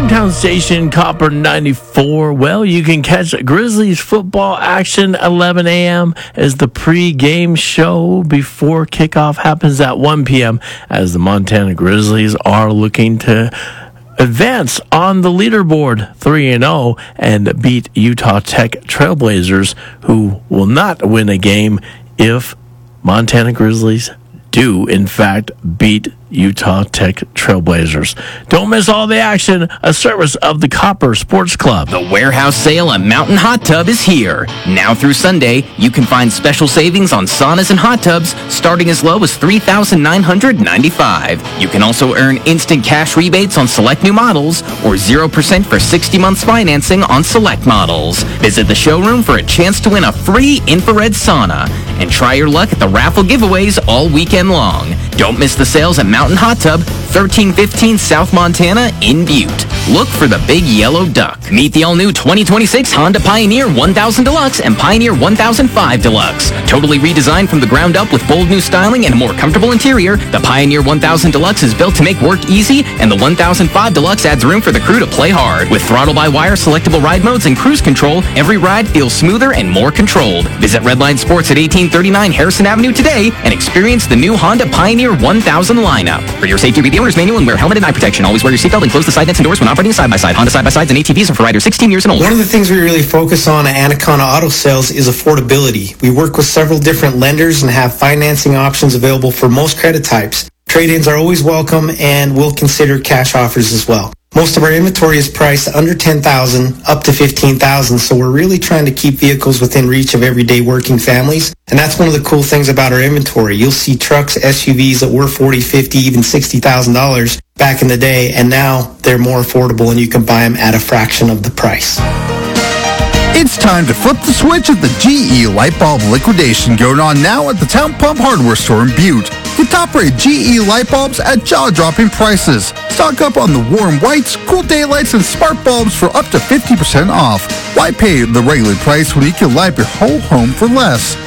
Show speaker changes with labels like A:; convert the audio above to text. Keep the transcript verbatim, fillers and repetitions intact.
A: hometown station, Copper ninety-four. Well, you can catch Grizzlies football action eleven a.m. as the pre-game show before kickoff happens at one p.m. as the Montana Grizzlies are looking to advance on the leaderboard three and oh and beat Utah Tech Trailblazers, who will not win a game if Montana Grizzlies do, in fact, beat Utah Tech Trailblazers. Don't miss all the action, a service of the Copper Sports Club.
B: The warehouse sale at Mountain Hot Tub is here. Now through Sunday, you can find special savings on saunas and hot tubs starting as low as three thousand nine hundred ninety-five dollars. You can also earn instant cash rebates on select new models or zero percent for sixty months financing on select models. Visit the showroom for a chance to win a free infrared sauna and try your luck at the raffle giveaways all weekend long. Don't miss the sales at Mountain Hot Tub, thirteen fifteen South Montana in Butte. Look for the big yellow duck. Meet the all-new twenty twenty-six Honda Pioneer one thousand Deluxe and Pioneer one thousand five Deluxe. Totally redesigned from the ground up with bold new styling and a more comfortable interior, the Pioneer one thousand Deluxe is built to make work easy, and the one thousand five Deluxe adds room for the crew to play hard. With throttle-by-wire selectable ride modes and cruise control, every ride feels smoother and more controlled. Visit Redline Sports at eighteen thirty-nine Harrison Avenue today and experience the new Honda Pioneer one thousand lineup. For your safety, read the owner's manual and wear helmet and eye protection. Always wear your seatbelt and close the side nets and doors when operating side-by-side. Honda side-by-sides and A T Vs are for riders sixteen years and older.
C: One of the things we really focus on at Anaconda Auto Sales is affordability. We work with several different lenders and have financing options available for most credit types. Trade-ins are always welcome, and we'll consider cash offers as well. Most of our inventory is priced under ten thousand dollars up to fifteen thousand dollars, so we're really trying to keep vehicles within reach of everyday working families. And that's one of the cool things about our inventory. You'll see trucks, S U Vs that were forty thousand dollars, fifty thousand dollars, even sixty thousand dollars back in the day, and now they're more affordable and you can buy them at a fraction of the price.
D: It's time to flip the switch at the G E Light Bulb Liquidation going on now at the Town Pump Hardware Store in Butte. Get top-rated G E light bulbs at jaw-dropping prices. Stock up on the warm whites, cool daylights, and smart bulbs for up to fifty percent off. Why pay the regular price when you can light your whole home for less?